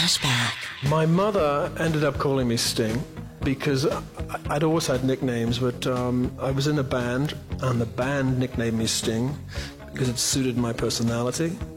Flashback. My mother ended up calling me Sting because I'd always had nicknames, but I was in a band, and the band nicknamed me Sting because it suited my personality.